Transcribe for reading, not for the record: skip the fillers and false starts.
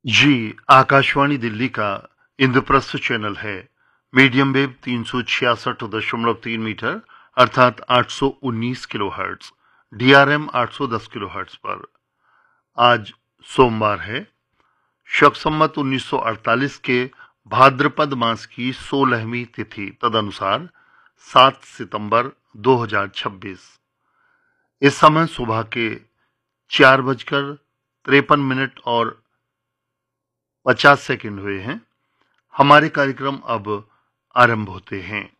जी, आकाशवाणी दिल्ली का इंद्रप्रस्थ चैनल है। Medium wave 366.3 metre अर्थात 819 किलोहर्ट्ज, डीआरएम 810 किलोहर्ट्ज पर। आज सोमवार है। शक संवत 1948 के भाद्रपद मास की 16वीं तिथि तदनुसार 7 सितंबर 2026। इस समय सुबह के 4:53 और 50 सेकंड हुए हैं। हमारे कार्यक्रम अब आरंभ होते हैं।